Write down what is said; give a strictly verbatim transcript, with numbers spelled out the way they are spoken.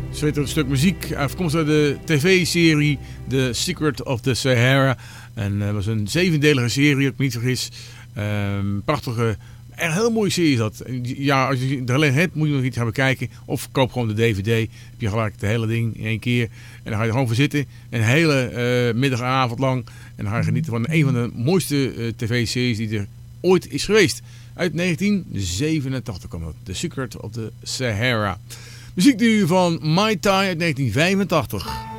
Zwitserend stuk muziek, afkomstig uit de tv-serie The Secret of the Sahara. En dat was een zevendelige serie, als ik me niet vergis. Um, prachtige, een heel mooie serie is dat. Ja, als je er alleen hebt, moet je nog iets gaan bekijken. Of koop gewoon de D V D. Heb je gelijk het hele ding in één keer. En dan ga je er gewoon voor zitten. Een hele uh, middag en avond lang. En dan ga je genieten van een van de mooiste uh, tv-series die er ooit is geweest. Uit negentien zevenentachtig kwam dat. The Secret of the Sahara. Muziek nu van Mai Tai uit negentien vijfentachtig.